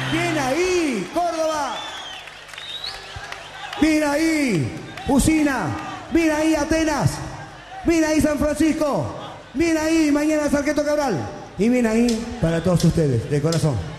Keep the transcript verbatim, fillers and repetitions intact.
Bien ahí, Córdoba. Bien ahí, Usina. Bien ahí, Atenas. Bien ahí, San Francisco. Bien ahí, mañana Sarqueto Cabral. Y bien ahí para todos ustedes, de corazón.